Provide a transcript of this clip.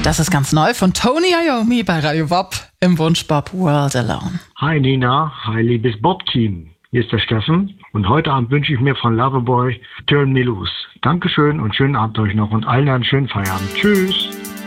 das ist ganz neu von Tony Iommi bei Radio WOP im Wunschbop World Alone. Hi Nina, hi liebes Bob-Team. Hier ist der Steffen und heute Abend wünsche ich mir von Loverboy Turn Me Loose. Dankeschön und schönen Abend euch noch und allen einen schönen Feierabend. Tschüss.